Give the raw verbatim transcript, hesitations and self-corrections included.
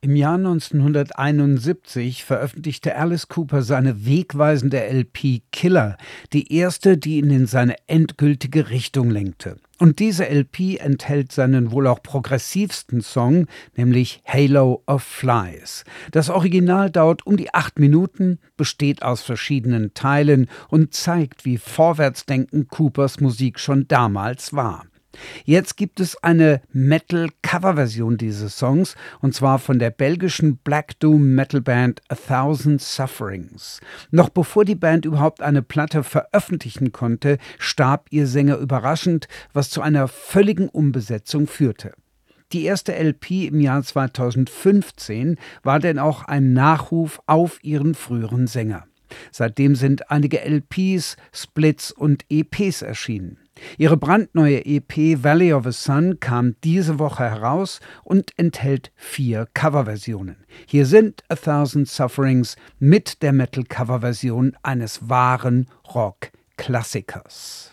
Im Jahr neunzehnhunderteinundsiebzig veröffentlichte Alice Cooper seine wegweisende L P Killer, die erste, die ihn in seine endgültige Richtung lenkte. Und diese L P enthält seinen wohl auch progressivsten Song, nämlich Halo of Flies. Das Original dauert um die acht Minuten, besteht aus verschiedenen Teilen und zeigt, wie vorwärtsdenkend Coopers Musik schon damals war. Jetzt gibt es eine Metal-Cover-Version dieses Songs, und zwar von der belgischen Black Doom Metal-Band A Thousand Sufferings. Noch bevor die Band überhaupt eine Platte veröffentlichen konnte, starb ihr Sänger überraschend, was zu einer völligen Umbesetzung führte. Die erste L P im Jahr zweitausendfünfzehn war denn auch ein Nachruf auf ihren früheren Sänger. Seitdem sind einige L Ps, Splits und E Ps erschienen. Ihre brandneue E P Valley of the Sun kam diese Woche heraus und enthält vier Coverversionen. Hier sind A Thousand Sufferings mit der Metal-Coverversion eines wahren Rock-Klassikers.